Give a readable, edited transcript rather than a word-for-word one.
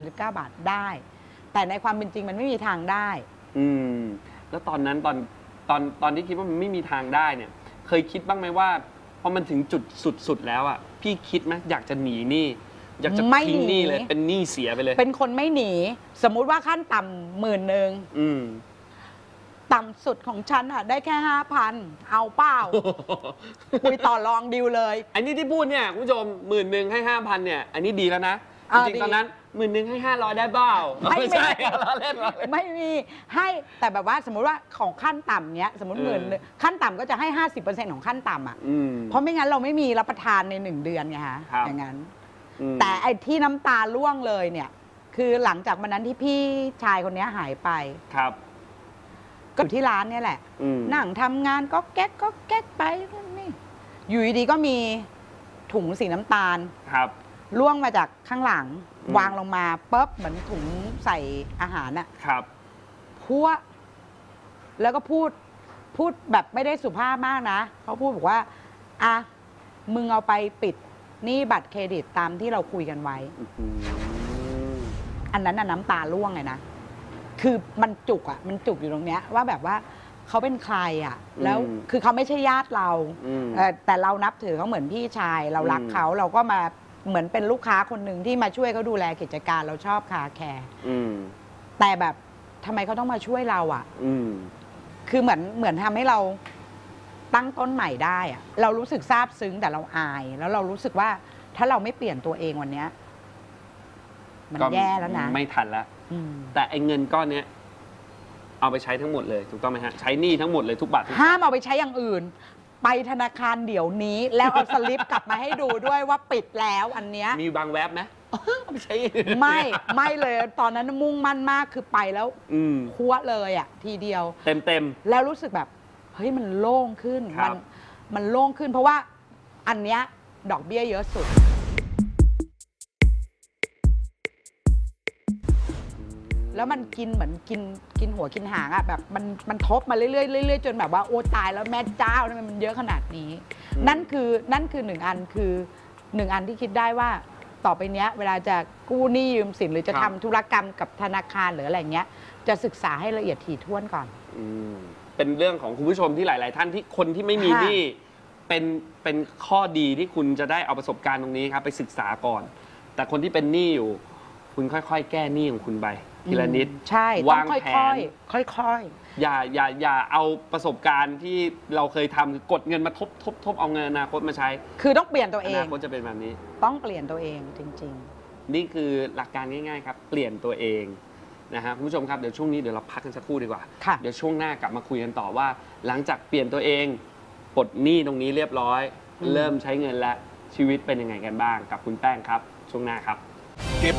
19 บาทได้แต่ในความเป็นจริงมันไม่มีทางได้แล้วตอนนั้นตอนที่คิดว่ามันไม่มีทางได้เนี่ยเคยคิดบ้างไหมว่าพอมันถึงจุดสุดแล้วอ่ะพี่คิดไหมอยากจะหนีหนี้อยากจะทิ้งหนี้เลยเป็นหนี้เสียไปเลยเป็นคนไม่หนีสมมุติว่าขั้นต่ำ10,000ต่ำสุดของฉันอะได้แค่ 5,000 เอาเปล่า คุยต่อรองดิวเลยอันนี้ที่พูดเนี่ยคุณผู้ชม10,000ให้ 5,000เนี่ยอันนี้ดีแล้วนะจริงๆตอนนั้น10,000ให้500ได้เปล่าไม่ใช่เราเล่นไม่มีให้แต่แบบว่าสมมุติว่าของขั้นต่ำเนี้ยสมมติ10,000ขั้นต่ำก็จะให้ 50% ของขั้นต่ำอ่ะเพราะไม่งั้นเราไม่มีรับประทานใน1 เดือนไงฮะอย่างนั้นแต่ไอ้ที่น้ำตาร่วงเลยเนี่ยคือหลังจากวันนั้นที่พี่ชายคนนี้หายไปครับก็อยู่ที่ร้านเนี่ยแหละนั่งทำงานก็แก๊กไปนี่อยู่ดีก็มีถุงสีน้ำตาลครับล่วงมาจากข้างหลังวางลงมาปุ๊บเหมือนถุงใส่อาหารอะครับพัวแล้วก็พูดแบบไม่ได้สุภาพมากนะเขาพูดบอกว่าอ่ะมึงเอาไปปิดหนี้บัตรเครดิตตามที่เราคุยกันไว้อันนั้นน่ะน้ำตาร่วงเลยนะคือมันจุกอยู่ตรงเนี้ยว่าแบบว่าเขาเป็นใครอ่ะแล้วคือเขาไม่ใช่ญาติเราแต่เรานับถือเขาเหมือนพี่ชายเรารักเขาเราก็มาเหมือนเป็นลูกค้าคนหนึ่งที่มาช่วยเขาดูแลกิจการเราชอบคาแคร์แต่แบบทำไมเขาต้องมาช่วยเราอ่ะคือเหมือนทำให้เราตั้งต้นใหม่ได้อ่ะเรารู้สึกซาบซึ้งแต่เราอายแล้วเรารู้สึกว่าถ้าเราไม่เปลี่ยนตัวเองวันนี้มันแย่แล้วนะไม่ทันแล้วแต่ไอ้เงินก้อนเนี้ยเอาไปใช้ทั้งหมดเลยถูกต้องไหมฮะใช้หนี้ทั้งหมดเลยทุกบาทห้ามเอาไปใช้อย่างอื่นไปธนาคารเดี๋ยวนี้แล้วเอาสลิปกลับมาให้ดูด้วยว่าปิดแล้วอันเนี้ยมีบางแวบไหมเอาไปใช้ไม่เลยตอนนั้นมุ่งมั่นมากคือไปแล้วคั้วเลยอ่ะทีเดียวเต็มแล้วรู้สึกแบบเฮ้ยมันโล่งขึ้นมันโล่งขึ้นเพราะว่าอันเนี้ยดอกเบี้ยเยอะสุดแล้วมันกินเหมือนกินหัวกินหางอ่ะแบบมันทบมาเรื่อยๆจนแบบว่าโอ้ตายแล้วแม่เจ้าทำไมมันเยอะขนาดนี้นั่นคือ1 อันคือ1 อันที่คิดได้ว่าต่อไปเนี้ยเวลาจะกู้หนี้ยืมสินหรือจะทำธุรกรรมกับธนาคารหรืออะไรเงี้ยจะศึกษาให้ละเอียดถี่ถ้วนก่อนเป็นเรื่องของคุณผู้ชมที่หลายๆท่านที่คนที่ไม่มีหนี้เป็นข้อดีที่คุณจะได้เอาประสบการณ์ตรงนี้ครับไปศึกษาก่อนแต่คนที่เป็นหนี้อยู่คุณค่อยๆแก้หนี้ของคุณไปทีละนิดใช่วางแผนค่อยอย่าเอาประสบการณ์ที่เราเคยทำกดเงินมาทบเอาเงินอนาคตมาใช้คือต้องเปลี่ยนตัวเองอนาคตจะเป็นแบบนี้ต้องเปลี่ยนตัวเองจริงๆนี่คือหลักการง่ายๆครับเปลี่ยนตัวเองนะฮะคุณผู้ชมครับเดี๋ยวช่วงนี้เดี๋ยวเราพักกันสักครู่ดีกว่าเดี๋ยวช่วงหน้ากลับมาคุยกันต่อว่าหลังจากเปลี่ยนตัวเองปลดหนี้ตรงนี้เรียบร้อยเริ่มใช้เงินแล้วชีวิตเป็นยังไงกันบ้างกับคุณแป้งครับช่วงหน้าครับเก็บ